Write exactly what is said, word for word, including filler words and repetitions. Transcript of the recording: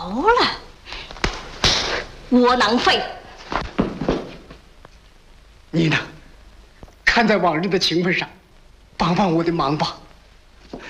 好了，窝囊废！ 妮娜，看在往日的情分上，帮帮我的忙吧。